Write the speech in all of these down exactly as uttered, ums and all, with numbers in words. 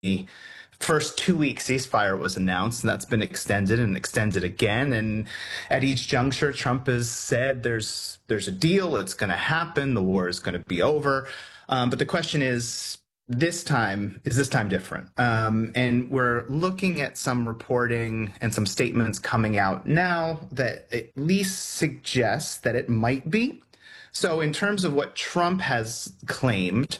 first two-week ceasefire was announced, and that's been extended and extended again. And at each juncture, Trump has said there's there's a deal, it's going to happen, the war is going to be over. Um, but the question is, this time, is this time different? Um, and we're looking at some reporting and some statements coming out now that at least suggests that it might be. So in terms of what Trump has claimed,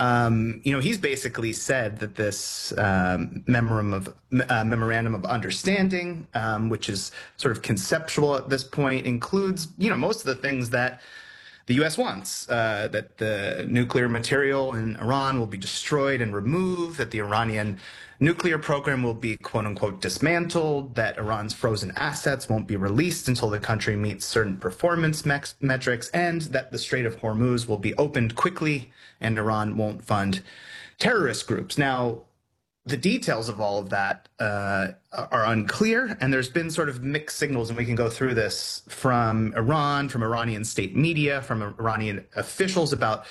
um, you know, he's basically said that this um, memorandum of uh, memorandum of understanding, um, which is sort of conceptual at this point, includes, you know, most of the things that the U S wants, uh, that the nuclear material in Iran will be destroyed and removed, that the Iranian nuclear program will be, quote unquote, dismantled, that Iran's frozen assets won't be released until the country meets certain performance metrics, and that the Strait of Hormuz will be opened quickly and Iran won't fund terrorist groups. Now, the details of all of that uh, are unclear, and there's been sort of mixed signals, and we can go through this from Iran, from Iranian state media, from Iranian officials about,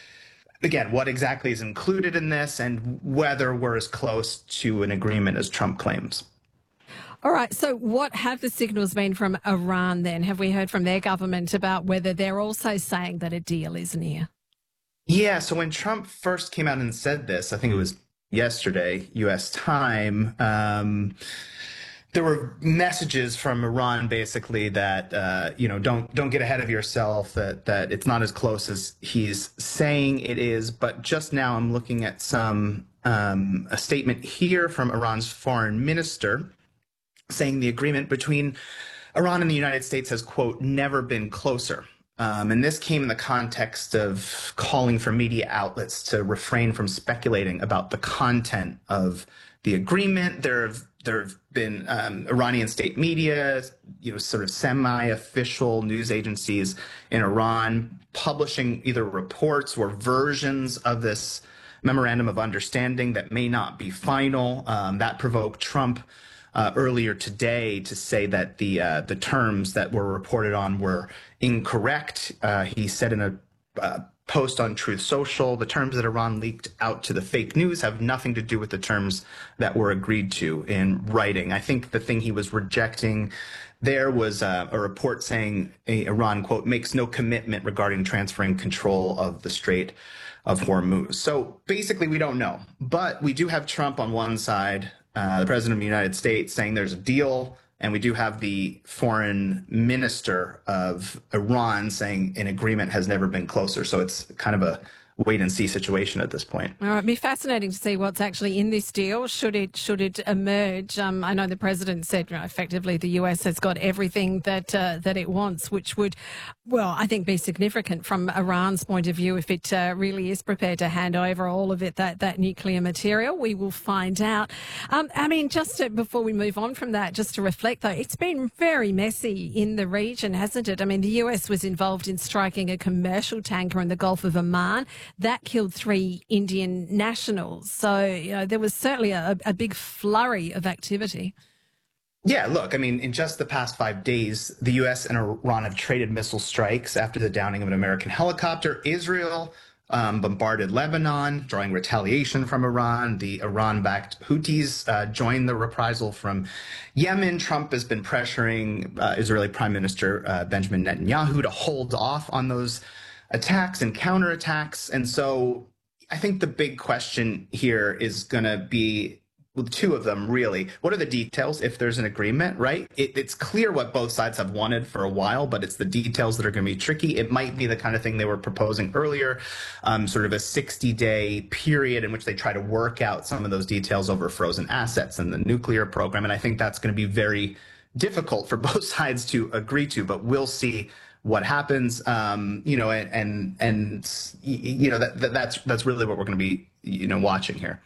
again, what exactly is included in this and whether we're as close to an agreement as Trump claims. All right. So what have the signals been from Iran then? Have we heard from their government about whether they're also saying that a deal is near? Yeah. So when Trump first came out and said this, I think it was yesterday, U S time, um, there were messages from Iran basically that, uh, you know, don't don't get ahead of yourself, that, that it's not as close as he's saying it is. But just now I'm looking at some um, a statement here from Iran's foreign minister saying the agreement between Iran and the United States has, quote, never been closer. Um, and this came in the context of calling for media outlets to refrain from speculating about the content of the agreement. There have there have been um, Iranian state media, you know, sort of semi-official news agencies in Iran publishing either reports or versions of this memorandum of understanding that may not be final. Um, that provoked Trump Uh, earlier today to say that the uh, the terms that were reported on were incorrect. Uh, he said in a uh, post on Truth Social, the terms that Iran leaked out to the fake news have nothing to do with the terms that were agreed to in writing. I think the thing he was rejecting there was uh, a report saying uh, Iran, quote, makes no commitment regarding transferring control of the Strait of Hormuz. So basically, we don't know. But we do have Trump on one side, Uh, the president of the United States, saying there's a deal, and we do have the foreign minister of Iran saying an agreement has never been closer. So it's kind of a wait and see situation at this point. All right, it'd be fascinating to see what's actually in this deal. Should it should it emerge? Um, I know the president said, you know, effectively the U S has got everything that uh, that it wants, which would, well, I think be significant from Iran's point of view if it uh, really is prepared to hand over all of it, that that nuclear material. We will find out. Um, I mean, just to, before we move on from that, just to reflect though, it's been very messy in the region, hasn't it? I mean, the U S was involved in striking a commercial tanker in the Gulf of Oman. That killed three Indian nationals. So, you know, there was certainly a, a big flurry of activity. Yeah, look, I mean, in just the past five days, the U S and Iran have traded missile strikes after the downing of an American helicopter. Israel um, bombarded Lebanon, drawing retaliation from Iran. The Iran-backed Houthis uh, joined the reprisal from Yemen. Trump has been pressuring uh, Israeli Prime Minister uh, Benjamin Netanyahu to hold off on those attacks and counterattacks. And so I think the big question here is going to be, well, two of them, really. What are the details if there's an agreement, right? It, it's clear what both sides have wanted for a while, but it's the details that are going to be tricky. It might be the kind of thing they were proposing earlier, um, sort of a sixty-day period in which they try to work out some of those details over frozen assets and the nuclear program. And I think that's going to be very difficult for both sides to agree to, but we'll see what happens, um, you know, and, and, and you know, that, that that's, that's really what we're going to be, you know, watching here.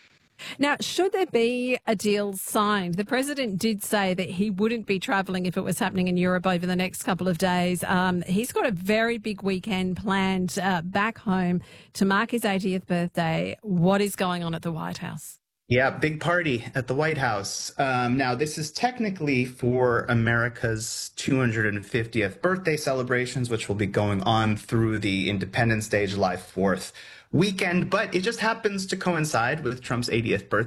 Now, should there be a deal signed? The president did say that he wouldn't be travelling if it was happening in Europe over the next couple of days. Um, he's got a very big weekend planned uh, back home to mark his eightieth birthday. What is going on at the White House? Yeah, big party at the White House. Um, now, this is technically for America's two hundred fiftieth birthday celebrations, which will be going on through the Independence Day, July fourth weekend. But it just happens to coincide with Trump's eightieth birthday.